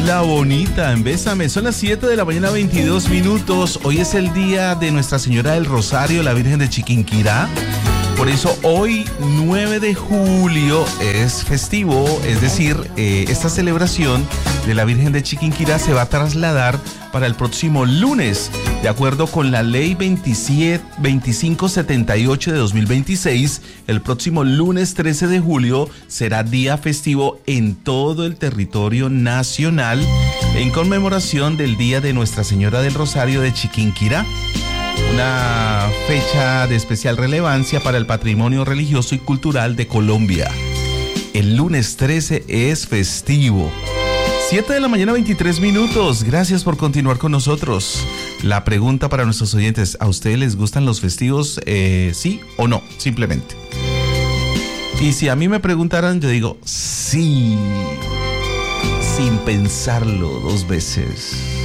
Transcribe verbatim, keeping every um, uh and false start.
La Bonita en Bésame. Son las siete de la mañana, veintidós minutos. Hoy es el día de Nuestra Señora del Rosario, la Virgen de Chiquinquirá. Por eso hoy, nueve de julio, es festivo, es decir, eh, esta celebración de la Virgen de Chiquinquirá se va a trasladar para el próximo lunes. De acuerdo con la ley veintisiete, veinticinco setenta y ocho de dos mil veintiséis, el próximo lunes trece de julio será día festivo en todo el territorio nacional en conmemoración del Día de Nuestra Señora del Rosario de Chiquinquirá. Una fecha de especial relevancia para el patrimonio religioso y cultural de Colombia. El lunes trece es festivo. siete de la mañana, veintitrés minutos. Gracias por continuar con nosotros. La pregunta para nuestros oyentes: ¿a ustedes les gustan los festivos? Eh, ¿Sí o no? Simplemente. Y si a mí me preguntaran, yo digo sí, sin pensarlo dos veces.